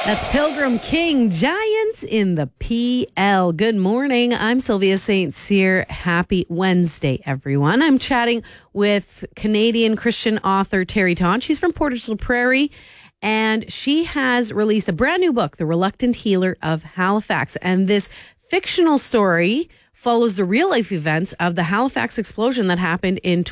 That's Pilgrim King, Giants in the PL. Good morning. I'm Sylvia St. Cyr. Happy Wednesday, everyone. I'm chatting with Canadian Christian author Terry Todd. She's from Portage la Prairie, and she has released a brand new book, The Reluctant Healer of Halifax. And this fictional story follows the real-life events of the Halifax explosion that happened in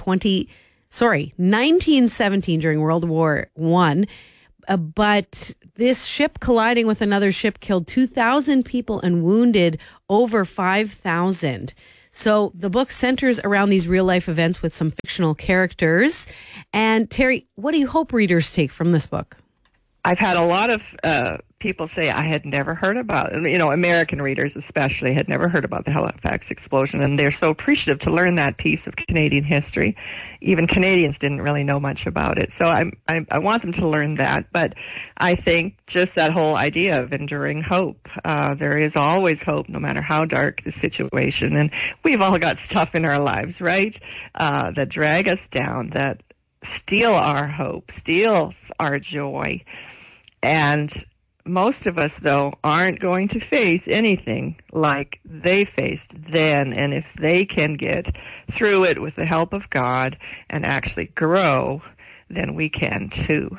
1917 during World War I. But this ship colliding with another ship killed 2,000 people and wounded over 5,000. So the book centers around these real-life events with some fictional characters. And Terry, what do you hope readers take from this book? I've had a lot of people say I had never heard about it. American readers especially had never heard about the Halifax explosion, and they're so appreciative to learn that piece of Canadian history. Even Canadians didn't really know much about it. So I want them to learn that. But I think just that whole idea of enduring hope. There is always hope, no matter how dark the situation. And we've all got stuff in our lives, right, that drag us down, that steal our hope, steal our joy. And most of us, though, aren't going to face anything like they faced then. And if they can get through it with the help of God and actually grow, then we can too.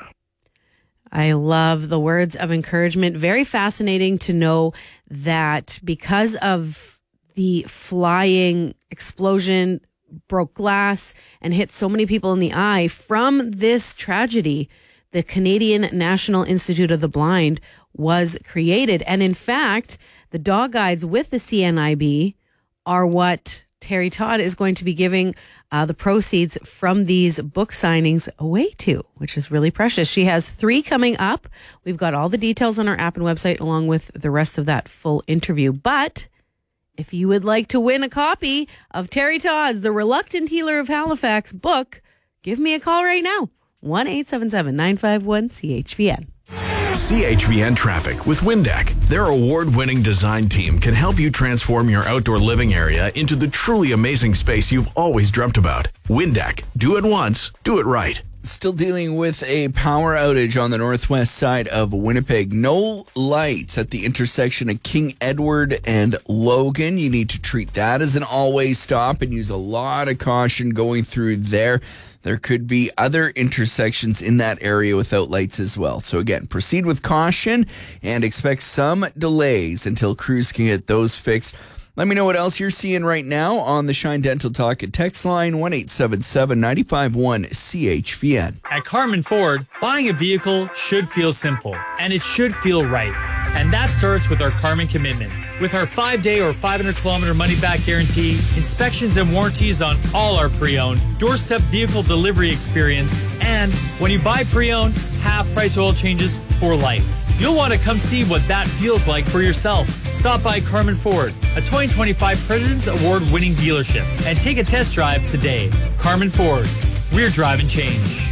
I love the words of encouragement. Very fascinating to know that because of the flying explosion, broke glass and hit so many people in the eye from this tragedy, the Canadian National Institute of the Blind was created. And in fact, the dog guides with the CNIB are what Terry Todd is going to be giving the proceeds from these book signings away to, which is really precious. She has 3 coming up. We've got all the details on our app and website along with the rest of that full interview. But if you would like to win a copy of Terry Todd's The Reluctant Healer of Halifax book, give me a call right now. 1-877-951-CHVN. CHVN Traffic with Windeck. Their award-winning design team can help you transform your outdoor living area into the truly amazing space you've always dreamt about. Windeck. Do it once. Do it right. Still dealing with a power outage on the northwest side of Winnipeg. No lights at the intersection of King Edward and Logan. You need to treat that as an always stop and use a lot of caution going through there. There could be other intersections in that area without lights as well. So again, proceed with caution and expect some delays until crews can get those fixed. Let me know what else you're seeing right now on the Shine Dental Talk and text line 1-877-951-CHVN. At Carman Ford, buying a vehicle should feel simple, and it should feel right. And that starts with our Carman commitments. With our 5-day or 500-kilometer money-back guarantee, inspections and warranties on all our pre-owned, doorstep vehicle delivery experience, and when you buy pre-owned, half-price oil changes for life. You'll want to come see what that feels like for yourself. Stop by Carman Ford, a 2025 President's Award-winning dealership, and take a test drive today. Carman Ford, we're driving change.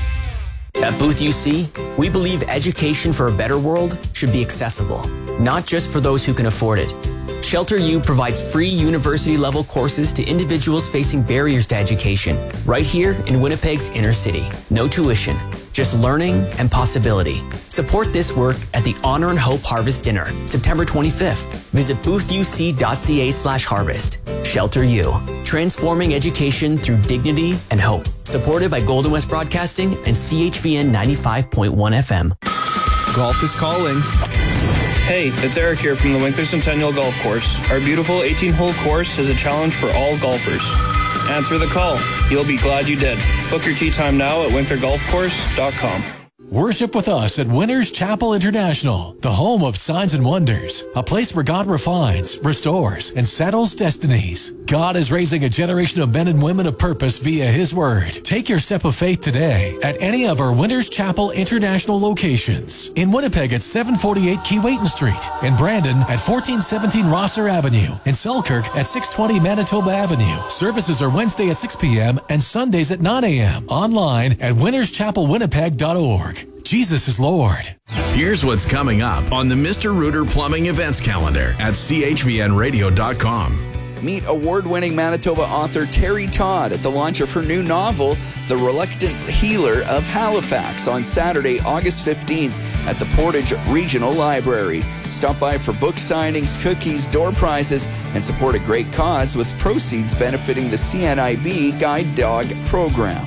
At Booth UC, we believe education for a better world should be accessible, not just for those who can afford it. Shelter U provides free university-level courses to individuals facing barriers to education, right here in Winnipeg's inner city. No tuition, just learning and possibility. Support this work at the Honor and Hope Harvest Dinner, September 25th. Visit boothuc.ca/harvest. Shelter U, transforming education through dignity and hope. Supported by Golden West Broadcasting and CHVN 95.1 FM. Golf is calling. Hey, it's Eric here from the Winkler Centennial Golf Course. Our beautiful 18-hole course is a challenge for all golfers. Answer the call. You'll be glad you did. Book your tee time now at winklergolfcourse.com. Worship with us at Winners Chapel International, the home of signs and wonders, a place where God refines, restores, and settles destinies. God is raising a generation of men and women of purpose via His Word. Take your step of faith today at any of our Winners Chapel International locations. In Winnipeg at 748 Keewatin Street, in Brandon at 1417 Rosser Avenue, in Selkirk at 620 Manitoba Avenue. Services are Wednesday at 6 p.m. and Sundays at 9 a.m. Online at winnerschapelwinnipeg.org. Jesus is Lord. Here's what's coming up on the Mr. Rooter Plumbing events calendar at chvnradio.com. Meet award-winning Manitoba author Terry Todd at the launch of her new novel, The Reluctant Healer of Halifax, on Saturday, August 15th. at the Portage Regional Library. Stop by for book signings, cookies, door prizes, and support a great cause with proceeds benefiting the CNIB Guide Dog Program.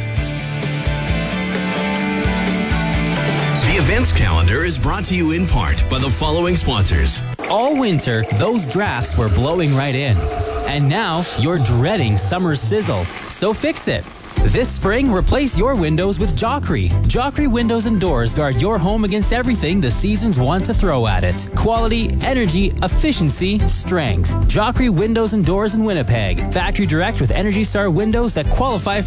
The events calendar is brought to you in part by the following sponsors. All winter, those drafts were blowing right in. And now, you're dreading summer sizzle. So fix it. This spring, replace your windows with Joffrey. Joffrey Windows and Doors guard your home against everything the seasons want to throw at it. Quality, energy, efficiency, strength. Joffrey Windows and Doors in Winnipeg. Factory direct with Energy Star windows that qualify